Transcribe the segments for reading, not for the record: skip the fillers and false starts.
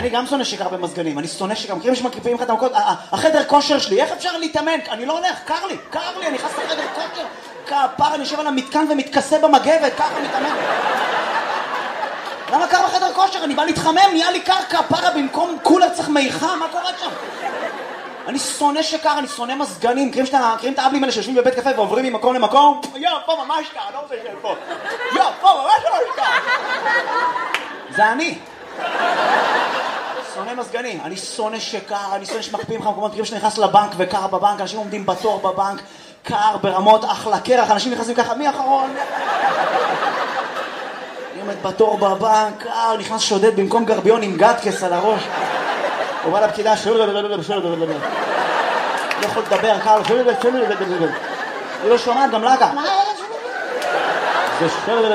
אני גם שונא שקר במזגנים, אני שונא שקר, מכירים שמקריפים לך את המקות, החדר כושר שלי, איך אפשר להתאמן? אני לא הולך, קר לי, אני נכנס לחדר כושר, כפר, אני יושב על המתקן ומתכסה במגבת, ככה מתאמן. למה קר בחדר כושר? אני בא להתחמם, נהיה לי קר כפרה, במקום קולר צריך מיכה, מה קורה שם? אני שונא שקר, אני שונא מזגנים, מכירים את האבלים האלה שיושבים בבית קפה ועוברים ממקום למקום? פה ממש קר, אני לא רוצה לשאול פה. פה ממש קר. זה אני. שונא מזגנים, אני שונא שקר, אני שונא שמקפיאים לך מקומות, מכירים שנכנס לבנק וקר בבנק, אנשים עומדים בתור בבנק, קר ברמות, אחלה קרח, אנשים נכנסים ככה, מי אחרון? אני עומד בתור בבנק, קר, נכנס שודד במקום גרביון עם גדקס על הראש. הוא בא לפקידה, לא יכול לדבר, קר, היא לא שומעת, גם לה ככה. זה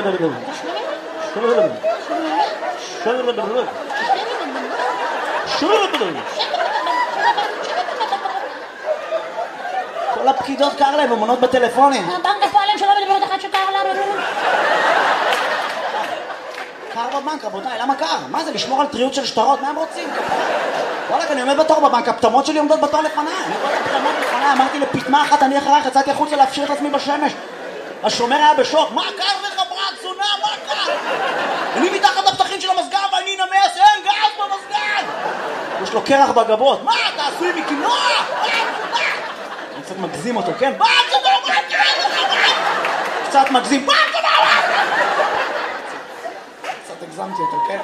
כל הפקידות קר להם, אמונות בטלפונים. הבנק הפועלים שלא מדברת אחת שקר לה. קר בבנק, רבותיי, למה קר? מה זה, לשמור על טריות של שטרות? מה הם רוצים? וואלק, אני עומד בתור בבנק, הפטמות שלי עומדות בתור לפניי. אני רואה את הפטמות לפניי, אמרתי לפטמה אחת, אני אחרייך, יצאתי החוצה להפשיר את עצמי בשמש. השומר היה בשוק, מה קר לך ברק, זונה, מה קר? אני מתחת לפתחים של המסגר ואני נמס, אין גז במסגר! יש לו קרח בגבות, מה, אתה עשוי מקינוע? אני קצת מגזים אותו, כן? מה, זה לא קצת מגזים, מה, זה לא קצת הגזמתי אותו, כן?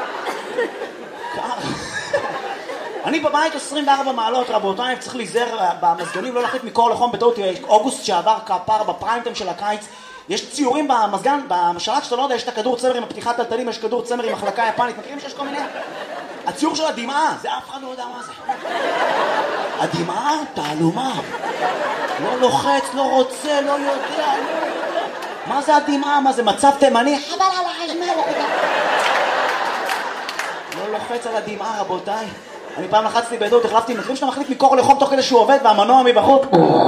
קר. אני בבית 24 מעלות, רבותיי, צריך להיזהר במזגנים, לא להחליט מקור לחום. בטעות אוגוסט שעבר כפר בפריים-טיים של הקיץ, יש ציורים במזגן, בשלט שאתה לא יודע, יש את הכדור צמר עם הפתיחת טלטלים, יש כדור צמר עם החלקה יפנית, מכירים שיש כל מיני? הציור של הדמעה, זה אף אחד לא יודע מה זה. הדמעה, תעלומה. לא לוחץ, לא רוצה, לא יודע. מה זה הדמעה? מה זה מצב תימני? חבל על החשמל. לא לוחץ על הדמעה, רבותיי. אני פעם לחצתי בעדות, החלפתי, מכירים שאתה מחליט מקור לחום תוך כדי שהוא עובד והמנוע מבחוץ?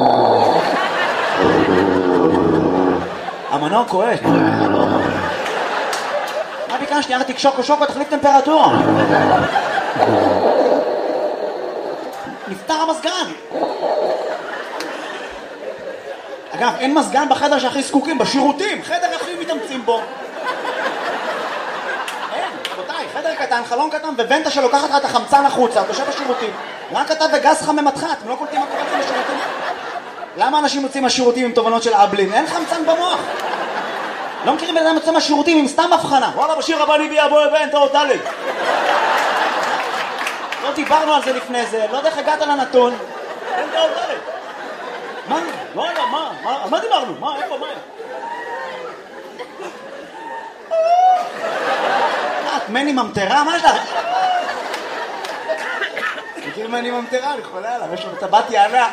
המנוע כואב. מה ביקשתי? ירדתי שוקו, תחליף טמפרטורה. נפטר המזגן. אגב, אין מזגן בחדר שהכי זקוקים, בשירותים, חדר הכי מתאמצים בו. רבותיי, חדר קטן, חלון קטן, וונטה שלוקחת לך את החמצן החוצה, אתה יושב בשירותים. רק אתה וגז חממתך, אתם לא קולטים מה קורה לכם בשירותים? למה אנשים יוצאים מהשירותים עם תובנות של אבלין? אין חמצן במוח. לא מכירים בן אדם יוצא מהשירותים עם סתם הבחנה. וואלה, בשיר הבא אני ביה בוא ונטה עוד דלת. לא דיברנו על זה לפני זה, לא יודע איך הגעת לנתון. ונטה עוד דלת. מה? וואלה, מה דיברנו? מה? איפה? מה? את מני ממטרה? מה יש לך? מכיר מני ממטרה? אני חולה עליו, יש לו טבעת יענה.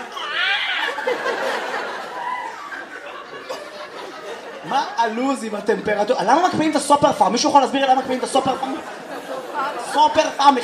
מה הלוז עם הטמפרטורה? למה מקפיאים את הסופר פארם? מישהו יכול להסביר למה מקפיאים את הסופר פארם? סופר פארם